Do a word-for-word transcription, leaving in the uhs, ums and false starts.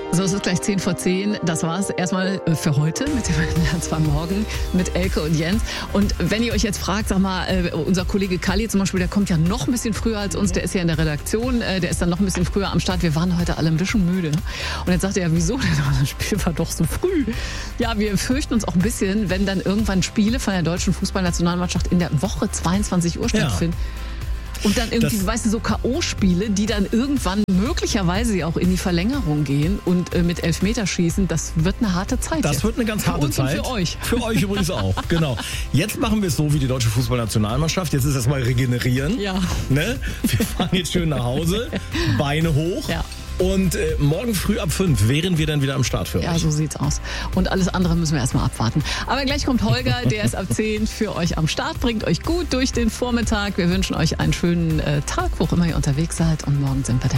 So, es ist gleich zehn vor zehn. Das war's erstmal für heute mit dem Lanz war morgen mit Elke und Jens. Und wenn ihr euch jetzt fragt, sag mal, äh, unser Kollege Kalli zum Beispiel, der kommt ja noch ein bisschen früher als uns, der ist ja in der Redaktion, äh, der ist dann noch ein bisschen früher am Start. Wir waren heute alle ein bisschen müde. Und jetzt sagt er, ja, wieso denn? Das Spiel war doch so früh. Ja, wir fürchten uns auch ein bisschen, wenn dann irgendwann Spiele von der deutschen Fußballnationalmannschaft in der Woche zweiundzwanzig Uhr stattfinden. Ja. Und dann irgendwie, das, weißt du, so K O-Spiele, die dann irgendwann möglicherweise auch in die Verlängerung gehen und äh, mit Elfmeterschießen, das wird eine harte Zeit. Das jetzt. wird eine ganz harte für uns Zeit. Und für euch. Für euch übrigens auch, genau. Jetzt machen wir es so wie die deutsche Fußballnationalmannschaft. Jetzt ist erstmal regenerieren. Ja. Ne? Wir fahren jetzt schön nach Hause, Beine hoch. Ja. Und äh, morgen früh ab fünf wären wir dann wieder am Start für euch. Ja, so sieht's aus. Und alles andere müssen wir erstmal abwarten. Aber gleich kommt Holger, der ist ab zehn für euch am Start, bringt euch gut durch den Vormittag. Wir wünschen euch einen schönen äh, Tag, wo auch immer ihr unterwegs seid. Und morgen sind wir dann